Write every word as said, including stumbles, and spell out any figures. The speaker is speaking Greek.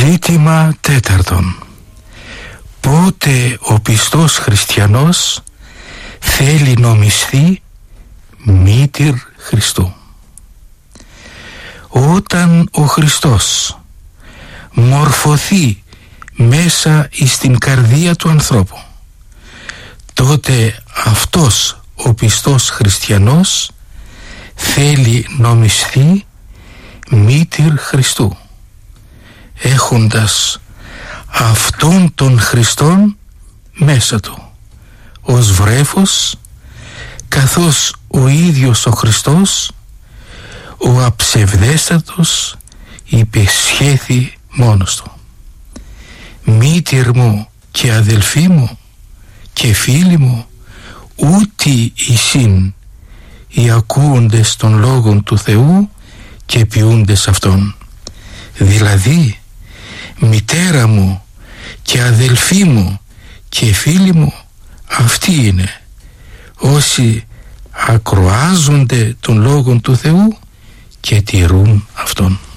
Ζήτημα τέταρτον. Πότε ο πιστός χριστιανός θέλει νομισθεί μήτηρ Χριστού? Όταν ο Χριστός μορφωθεί μέσα εις την καρδία του ανθρώπου, τότε αυτός ο πιστός χριστιανός θέλει νομισθεί μήτηρ Χριστού, έχοντας αυτόν τον Χριστόν μέσα του ως βρέφος, καθώς ο ίδιος ο Χριστός, ο αψευδέστατος, υπεσχέθη μόνος του: μήτηρ μου και αδελφοί μου και φίλοι μου, ούτι εισήν οι ακούοντες των λόγων του Θεού και ποιούντες αυτόν. Δηλαδή, μητέρα μου και αδελφοί μου και φίλοι μου, αυτοί είναι όσοι ακροάζονται των λόγων του Θεού και τηρούν αυτόν.